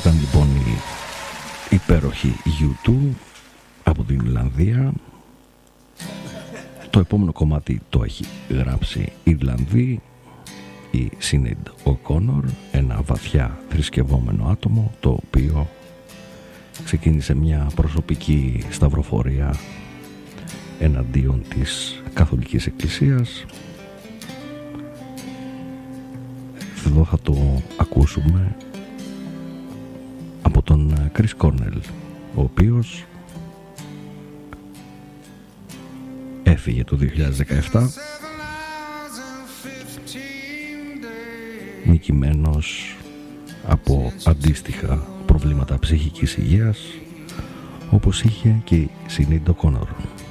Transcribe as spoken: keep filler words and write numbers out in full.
Ήταν λοιπόν η υπέροχη γιου τού από την Ιρλανδία. Το επόμενο κομμάτι το έχει γράψει Ιρλανδή, η Sinéad O'Connor, ένα βαθιά θρησκευόμενο άτομο το οποίο ξεκίνησε μια προσωπική σταυροφορία εναντίον της Καθολικής Εκκλησίας. Εδώ θα το ακούσουμε από τον Chris Cornell, ο οποίος έφυγε το δύο χιλιάδες δεκαεπτά νικημένος από αντίστοιχα προβλήματα ψυχικής υγείας όπως είχε και η Sinéad O'Connor.